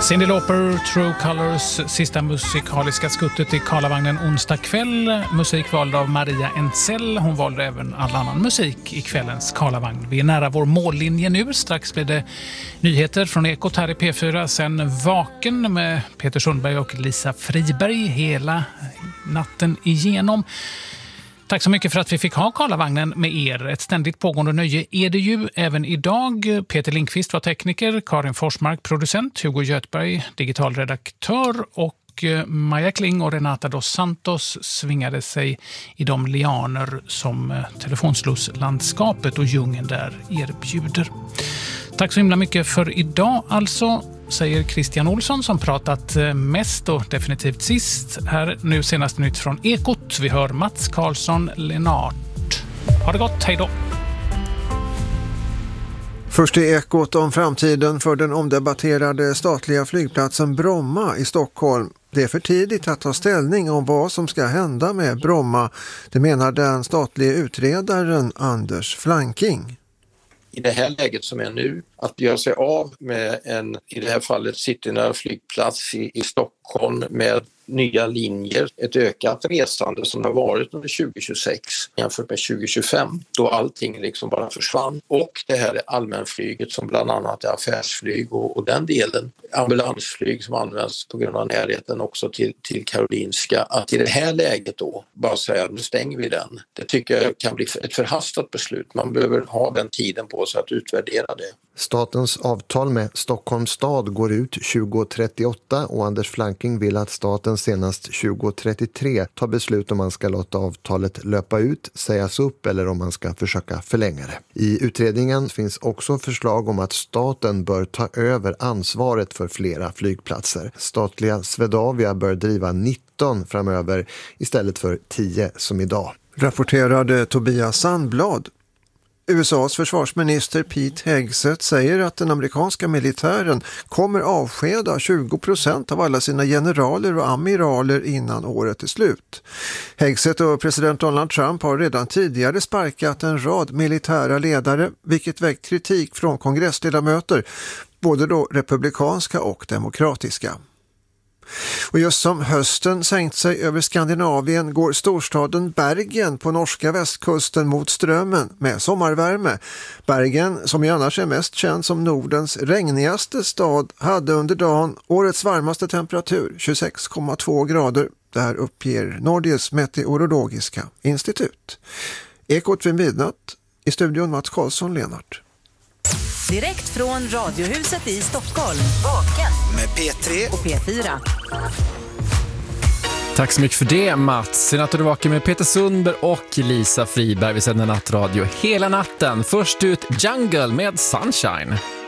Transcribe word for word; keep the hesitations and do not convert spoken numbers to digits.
Cyndi Lauper, True Colors, sista musikaliska skuttet i Karlavagnen onsdag kväll. Musik vald av Maria Ensell. Hon valde även all annan musik i kvällens Karlavagn. Vi är nära vår mållinje nu. Strax blir det nyheter från Ekot här i P fyra. Sen Vaken med Peter Sundberg och Lisa Friberg hela natten igenom. Tack så mycket för att vi fick ha Karlavagnen med er. Ett ständigt pågående nöje är det ju även idag. Peter Lindqvist var tekniker, Karin Forsmark producent, Hugo Göthberg digitalredaktör och Maja Kling och Renata dos Santos svingade sig i de lianer som telefonslusslandskapet och djungeln där erbjuder. Tack så himla mycket för idag alltså, säger Christian Olsson som pratat mest och definitivt sist. Här nu senaste nytt från Ekot. Vi hör Mats Karlsson Lennart. Ha det gott, hej då! Först i Ekot om framtiden för den omdebatterade statliga flygplatsen Bromma i Stockholm. Det är för tidigt att ta ställning om vad som ska hända med Bromma, det menar den statliga utredaren Anders Flanking. I det här läget som är nu, att göra sig av med en, i det här fallet citynära flygplats i, i Stockholm med nya linjer, ett ökat resande som har varit under tjugo tjugosex jämfört med tjugo tjugofem, då allting liksom bara försvann. Och det här är allmänflyget som bland annat är affärsflyg och, och den delen, ambulansflyg som används på grund av närheten också till, till Karolinska. Att i det här läget då bara säga nu stänger vi den, det tycker jag kan bli ett förhastat beslut. Man behöver ha den tiden på sig att utvärdera det. Statens avtal med Stockholms stad går ut tjugo trettioåtta och Anders Flanking vill att staten senast tjugo trettiotre tar beslut om man ska låta avtalet löpa ut, sägas upp eller om man ska försöka förlänga det. I utredningen finns också förslag om att staten bör ta över ansvaret för flera flygplatser. Statliga Swedavia bör driva nitton framöver istället för tio som idag. Rapporterade Tobias Sandblad. U S A:s försvarsminister Pete Hegseth säger att den amerikanska militären kommer avskeda tjugo procent av alla sina generaler och amiraler innan året är slut. Hegseth och president Donald Trump har redan tidigare sparkat en rad militära ledare, vilket väckt kritik från kongressledamöter, både då republikanska och demokratiska. Och just som hösten sänkt sig över Skandinavien går storstaden Bergen på norska västkusten mot strömmen med sommarvärme. Bergen, som ju annars är mest känd som Nordens regnigaste stad, hade under dagen årets varmaste temperatur, tjugosex komma två grader. Det här uppger Norges meteorologiska institut. Ekot vid midnatt, i studion Mats Karlsson Lennart. Direkt från Radiohuset i Stockholm. Vaken med P tre och P fyra. Tack så mycket för det, Mats. Senator du vaken med Peter Sundberg och Lisa Friberg. Vi sänder nattradio hela natten. Först ut Jungle med Sunshine.